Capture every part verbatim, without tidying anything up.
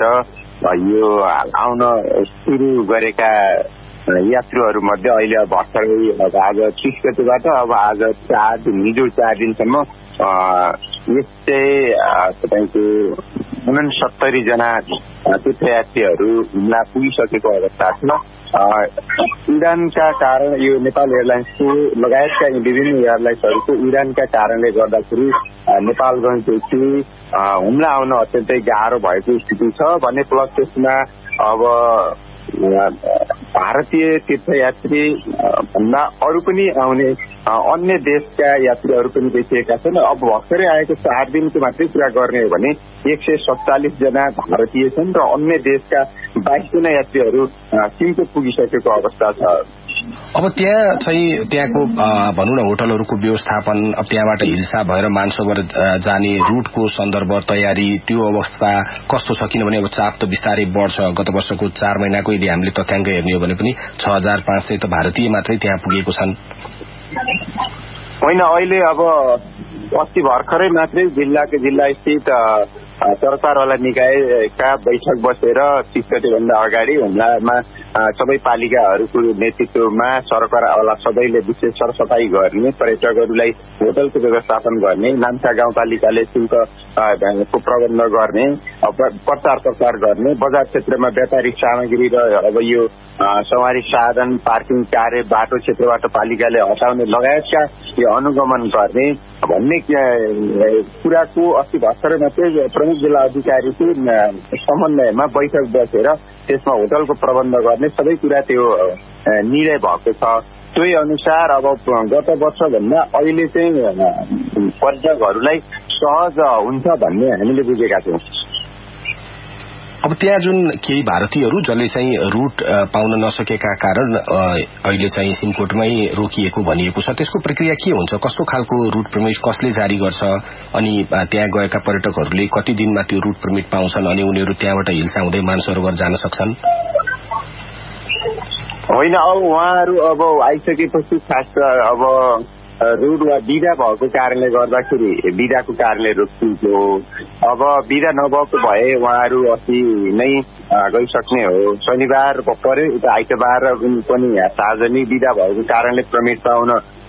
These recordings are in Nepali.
यो आउन सुरु गरेका यात्रुहरू मध्ये अहिले भर्खरै अब आज तीस गतेबाट अब आज चार दिन हिजो चार दिनसम्म यस्तै तपाईँको उनसत्तरी जना तीर्थयात्रीहरू हुम्ला पुगिसकेको अवस्था छ। उडानका कारण यो नेपाल एयरलाइन्सको लगायतका विभिन्न एयरलाइन्सहरूको उडानका कारणले गर्दाखेरि नेपालगञ्जदेखि हुम्ला आउन अत्यन्तै गाह्रो भएको स्थिति छ भने प्लस त्यसमा अब भारतीय तीर्थयात्री भन्दा अरू पनि आउने अन्य देशका यात्रीहरू पनि देखिएका छन्। अब भर्खरै आएको चार दिनको मात्रै कुरा गर्ने हो भने एक सय सत्तालिस जना भारतीय छन् र अन्य देशका बाइस जना यात्रीहरू सिमकोट पुगिसकेको अवस्था छ। अब त्यहाँ चाहिँ त्यहाँको भनौँ न होटलहरूको व्यवस्थापन, अब त्यहाँबाट हिल्सा भएर मानसरोवर जाने रुटको सन्दर्भ तयारी, त्यो अवस्था कस्तो छ? किनभने अब चाप त बिस्तारै बढ्छ। गत वर्षको चार महिनाको यदि हामीले तथ्याङ्क हेर्ने हो भने पनि छ हजार पाँच सय त भारतीय मात्रै त्यहाँ पुगेको छन्। होइन, अहिले अब अस्ति भर्खरै मात्रै जिल्लाको जिल्ला स्थित सरकारवाला निकायका बैठक बसेर तीस गतेभन्दा अगाडि हुम्लामा सबै पालिकाहरूको नेतृत्वमा सरकारवाला सबैले विशेष सरसफाई गर्ने, पर्यटकहरूलाई होटलको व्यवस्थापन गर्ने, नाम्चा गाउँपालिकाले शुल्कको प्रबन्ध गर्ने, प्रचार प्रसार गर्ने, बजार क्षेत्रमा व्यापारिक सामग्री र अब यो सवारी साधन, पार्किङ कार्य, बाटो क्षेत्रबाट पालिकाले हटाउने लगायतका यो अनुगमन गर्ने भन्ने कुराको अस्ति भर्खरै मात्रै प्रमुख जिल्ला अधिकारीको समन्वयमा बैठक बसेर त्यसमा होटलको प्रबन्ध गर्ने सबै कुरा त्यो निर्णय भएको छ। त्यही अनुसार अब गत वर्षभन्दा अहिले चाहिँ पर्यटकहरूलाई सहज हुन्छ भन्ने हामीले बुझेका छौँ। अब त्यहाँ जुन केही भारतीयहरू जसले चाहिँ रूट पाउन नसकेका कारण अहिले चाहिँ सिमकोटमै रोकिएको भनिएको छ, त्यसको प्रक्रिया के हुन्छ? कस्तो खालको रूट पर्मिट कसले जारी गर्छ? अनि त्यहाँ गएका पर्यटकहरूले कति दिनमा त्यो रूट पर्मिट पाउँछन् अनि उनीहरू त्यहाँबाट हिल्सा हुँदै मानसरोवर जान सक्छन्? होइन, अब उहाँहरू अब आइसकेपछि खास अब रुट वा बिदा भएको कारणले गर्दाखेरि बिदाको कारणले रोकियो। अब बिदा नभएको भए उहाँहरू अस्ति नै गइसक्ने हो। शनिबार पऱ्यो, उता आइतबार पनि सार्वजनिक बिदा भएको कारणले पर्मिट पाउन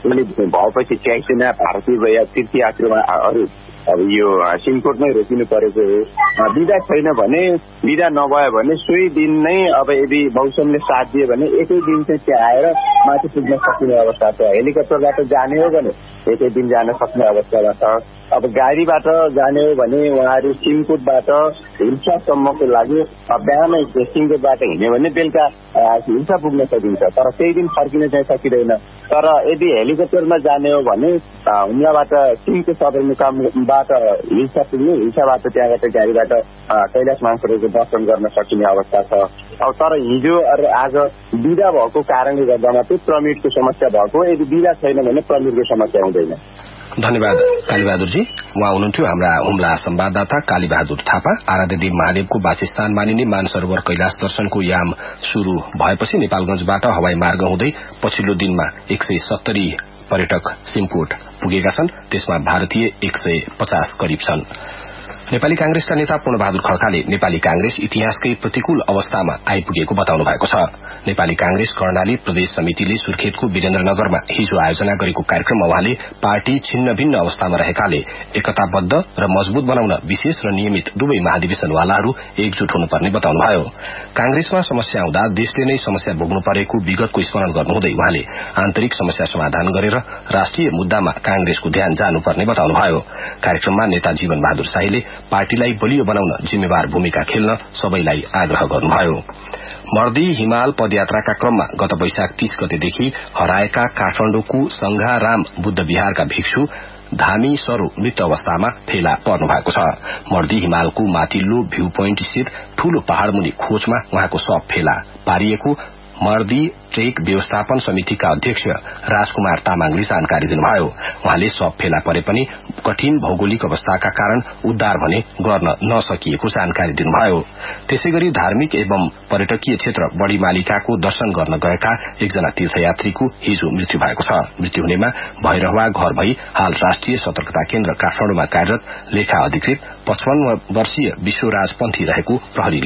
भएपछि च्याइसेना भारतीय तीर्थयात्रीहरू अब यो सिमकोटमै रोकिनु परेको हो। बिदा छैन भने, बिदा नभयो भने सोही दिन नै अब यदि मौसमले साथ दियो भने एकै दिन चाहिँ त्यहाँ आएर माथि पुग्न सक्ने अवस्था छ। हेलिकप्टरबाट जाने हो भने एकै दिन जान सक्ने अवस्थामा छ। अब गाडीबाट जाने हो भने उहाँहरू सिमकोटबाट हिल्सासम्मको लागि बिहानै सिमकोटबाट हिँड्यो भने बेलुका हिल्सा पुग्न सकिन्छ, तर त्यही दिन फर्किन चाहिँ सकिँदैन। तर यदि हेलिकप्टरमा जाने हो भने हुम्लाबाट सिमको सदरमुकामबाट हिल्सा पुग्ने, हिल्साबाट त्यहाँबाट गाडीबाट कैलाश मानसरोवरको दर्शन गर्न सकिने अवस्था छ। अब तर हिजो आज बिदा भएको कारणले गर्दा मात्रै पर्मिटको समस्या भएको, यदि बिदा छैन भने पर्मिटको समस्या हुँदैन। धन्यवाद कालीबहादुरजी। उहाँ हुनुहुन्थ्यो हाम्रा हुम्ला संवाददाता कालीबहादुर थापा। आराध्यदेव महादेवको वासस्थान मानिने मानसरोवर कैलाश दर्शनको याम शुरू भएपछि नेपालगंजबाट हवाई मार्ग हुँदै पछिल्लो दिनमा एक सय सत्तरी पर्यटक सिमकोट पुगेका छन्। त्यसमा भारतीय एक सय पचास करिब छन्। नेपाली कांग्रेसका नेता पूर्णबहादुर खड्काले नेपाली कांग्रेस इतिहासकै प्रतिकूल अवस्थामा आइपुगेको बताउनु भएको छ। नेपाली कांग्रेस कर्णाली प्रदेश समितिले सुर्खेतको वीरेन्द्रनगरमा हिजो आयोजना गरेको कार्यक्रममा उहाँले पार्टी छिन्न भिन्न अवस्थामा रहेकाले एकताबद्ध र मजबूत बनाउन विशेष र नियमित दुवै महाधिवेशनवालाहरू एकजुट हुनुपर्ने बताउनुभयो। कांग्रेसमा समस्या आउँदा देशले नै समस्या भोग्नु परेको विगतको स्मरण गर्नुहुँदै उहाँले आन्तरिक समस्या समाधान गरेर राष्ट्रिय मुद्दामा कांग्रेसको ध्यान जानुपर्ने बताउनुभयो। कार्यक्रममा नेता जीवन बहादुर शाहीले पार्टीलाई बलियो बनाउन जिम्मेवार भूमिका खेल्न सबैलाई आग्रह गर्नुभयो। मर्दी हिमाल पदयात्राका क्रममा गत वैशाख तीस गतेदेखि हराएका काठमाडौँको संघाराम बुद्ध विहारका भिक्षु धामी सरो मृत अवस्थामा फेला पर्नु भएको छ। मर्दी हिमालको माथिल्लो भ्यू पोइन्ट स्थित ठूलो पहाड़ मुनि खोजमा उहाँको शव फेला पारिएको मर्दी ट्रेक व्यवस्थापन समितिका अध्यक्ष राजकुमार तामाङले जानकारी दिनुभयो। उहाँले शव फेला परे पनि कठिन भौगोलिक अवस्थाका कारण उद्धार भने गर्न नसकिएको जानकारी दिनुभयो। त्यसैगरी धार्मिक एवं पर्यटकीय क्षेत्र बड़ी मालिकाको दर्शन गर्न गएका एकजना तीर्थयात्रीको हिजो मृत्यु भएको छ। मृत्यु हुनेमा भैरहवा घर भई हाल राष्ट्रिय सतर्कता केन्द्र काठमाडौँमा कार्यरत लेखा अधिकृत पचपन्न वर्षीय विश्वराज पन्थी रहेको प्रहरीले